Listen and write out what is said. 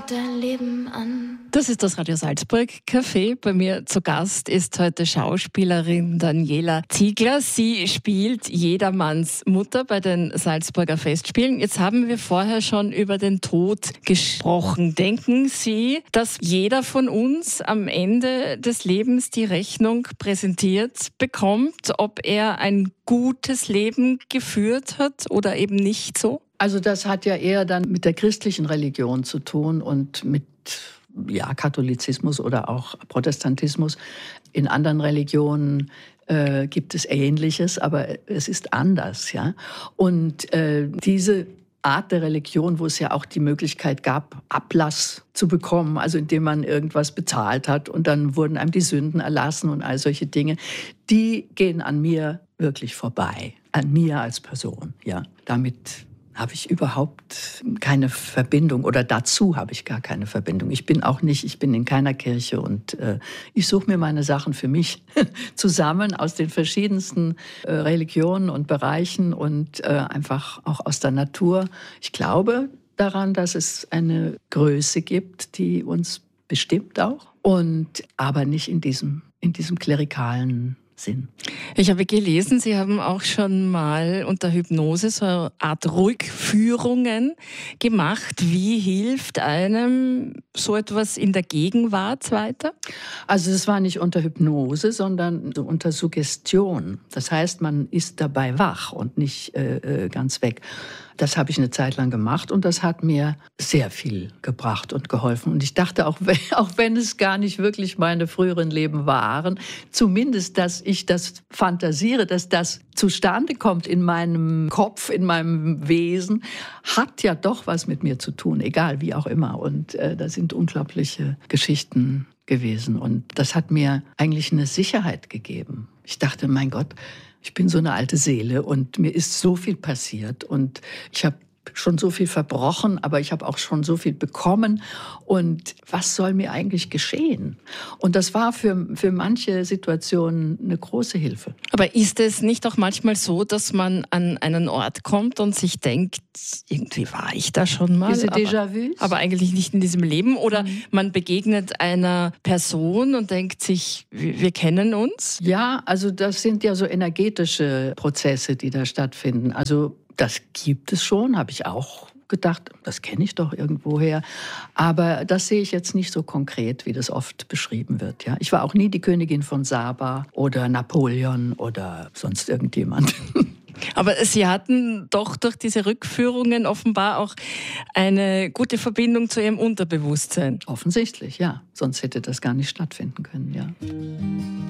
dein Leben an. Das ist das Radio Salzburg Café. Bei mir zu Gast ist heute Schauspielerin Daniela Ziegler. Sie spielt Jedermanns Mutter bei den Salzburger Festspielen. Jetzt haben wir vorher schon über den Tod gesprochen. Denken Sie, dass jeder von uns am Ende des Lebens die Rechnung präsentiert bekommt, ob er ein gutes Leben geführt hat oder eben nicht so? Also das hat ja eher dann mit der christlichen Religion zu tun und mit Katholizismus oder auch Protestantismus. In anderen Religionen gibt es Ähnliches, aber es ist anders. Ja? Und diese Art der Religion, wo es ja auch die Möglichkeit gab, Ablass zu bekommen, also indem man irgendwas bezahlt hat und dann wurden einem die Sünden erlassen und all solche Dinge, die gehen an mir wirklich vorbei, an mir als Person. Ja, damit habe ich überhaupt keine Verbindung oder dazu habe ich gar keine Verbindung. Ich bin in keiner Kirche und ich suche mir meine Sachen für mich zusammen aus den verschiedensten Religionen und Bereichen und einfach auch aus der Natur. Ich glaube daran, dass es eine Größe gibt, die uns bestimmt auch aber nicht in diesem klerikalen Sinn. Ich habe gelesen, Sie haben auch schon mal unter Hypnose so eine Art Rückführungen gemacht. Wie hilft einem so etwas in der Gegenwart weiter? Also es war nicht unter Hypnose, sondern unter Suggestion. Das heißt, man ist dabei wach und nicht ganz weg. Das habe ich eine Zeit lang gemacht und das hat mir sehr viel gebracht und geholfen. Und ich dachte, auch wenn es gar nicht wirklich meine früheren Leben waren, zumindest, dass ich das fantasiere, dass das zustande kommt in meinem Kopf, in meinem Wesen, hat ja doch was mit mir zu tun, egal wie auch immer. Und da sind unglaubliche Geschichten gewesen. Und das hat mir eigentlich eine Sicherheit gegeben. Ich dachte, mein Gott, ich bin so eine alte Seele und mir ist so viel passiert und ich habe schon so viel verbrochen, aber ich habe auch schon so viel bekommen. Und was soll mir eigentlich geschehen? Und das war für manche Situationen eine große Hilfe. Aber ist es nicht auch manchmal so, dass man an einen Ort kommt und sich denkt, irgendwie war ich da schon mal, Diese Déjà-vus? aber eigentlich nicht in diesem Leben? Oder man begegnet einer Person und denkt sich, wir kennen uns? Ja, also das sind ja so energetische Prozesse, die da stattfinden. Also das gibt es schon, habe ich auch gedacht, das kenne ich doch irgendwoher. Aber das sehe ich jetzt nicht so konkret, wie das oft beschrieben wird. Ja? Ich war auch nie die Königin von Saba oder Napoleon oder sonst irgendjemand. Aber Sie hatten doch durch diese Rückführungen offenbar auch eine gute Verbindung zu Ihrem Unterbewusstsein. Offensichtlich, ja. Sonst hätte das gar nicht stattfinden können, ja.